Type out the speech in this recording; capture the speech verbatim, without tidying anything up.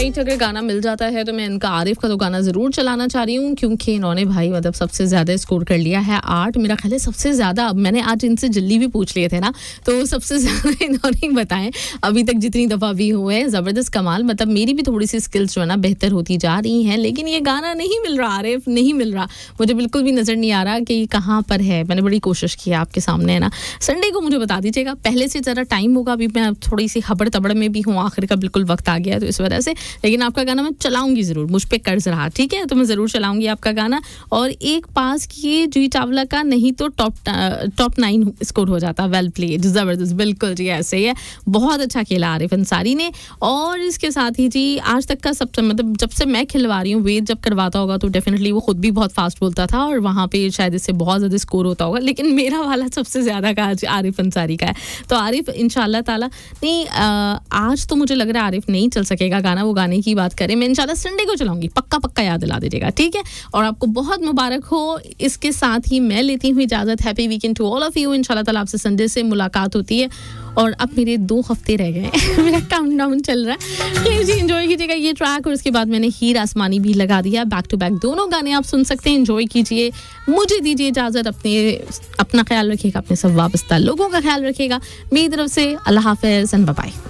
Right, अगर गाना मिल जाता है तो मैं इनका आरिफ का तो गाना ज़रूर चलाना चाह रही हूँ, क्योंकि इन्होंने भाई मतलब सबसे ज़्यादा स्कोर कर लिया है आठ। मेरा ख्याल है सबसे ज़्यादा, मैंने आज इनसे जल्दी भी पूछ लिए थे ना, तो सबसे ज़्यादा इन्होंने ही बताएं अभी तक जितनी दफ़ा भी हुए हैं। ज़बरदस्त, कमाल। मतलब मेरी भी थोड़ी सी स्किल्स जो है ना बेहतर होती जा रही हैं, लेकिन ये गाना नहीं मिल रहा आरिफ, नहीं मिल रहा। मुझे बिल्कुल भी नज़र नहीं आ रहा कि कहाँ पर है। मैंने बड़ी कोशिश की आपके सामने, है ना। संडे को मुझे बता दीजिएगा, पहले से ज़रा टाइम होगा। अभी मैं थोड़ी सी खबर तबड़ में भी हूँ, आखिर का बिल्कुल वक्त आ गया है, तो इस वजह से। लेकिन आपका गाना मैं चलाऊंगी ज़रूर, मुझ पे कर्ज रहा, ठीक है, तो मैं ज़रूर चलाऊंगी आपका गाना। और एक पास किए जी चावला का, नहीं तो टॉप टॉप नाइन स्कोर हो जाता। वेल प्लेड, ज़बरदस्त, बिल्कुल जी ऐसे ही है। बहुत अच्छा खेला आरिफ अंसारी ने। और इसके साथ ही जी आज तक का सबसे, मतलब जब से मैं खिलवा रही हूँ, वेद जब करवाता होगा तो डेफिनेटली वो खुद भी बहुत फास्ट बोलता था और वहाँ पे शायद इससे बहुत ज़्यादा स्कोर होता होगा, लेकिन मेरा वाला सबसे ज़्यादा का आज आरिफ अंसारी का है। तो आरिफ इंशाल्लाह ताला नहीं, आज तो मुझे लग रहा है आरिफ नहीं चल सकेगा गाना, वो गाने की बात करें। मैं इंशाल्लाह संडे को चलाऊंगी, पक्का पक्का याद दिला दीजिएगा, ठीक है। और आपको बहुत मुबारक हो। इसके साथ ही मैं लेती हूँ इजाज़त। Happy weekend to all of you. इंशाल्लाह ताला आपसे संडे से मुलाकात होती है। और अब मेरे दो हफ्ते रह गए हैं, मेरा काउंटडाउन चल रहा है। प्लीज जी एंजॉय कीजिएगा ये ट्रैक। और उसके बाद मैंने हीर आसमानी भी लगा दिया, बैक टू बैक दोनों गाने आप सुन सकते हैं। एंजॉय कीजिए, मुझे दीजिए इजाज़त। अपने अपना ख्याल रखिएगा, अपने सब वाबस्ता लोगों का ख्याल रखिएगा। मेरी तरफ से अल्लाह हाफ़िज़ एंड बाय बाय।